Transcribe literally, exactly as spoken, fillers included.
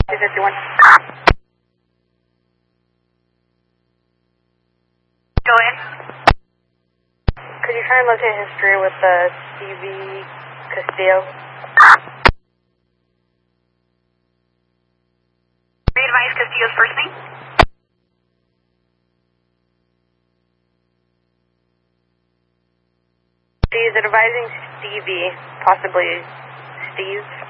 two fifty-one. Go in. Could you try and locate history with the Stevie Castillo? Re-advise Castillo's first name? She's advising Stevie, possibly Steve.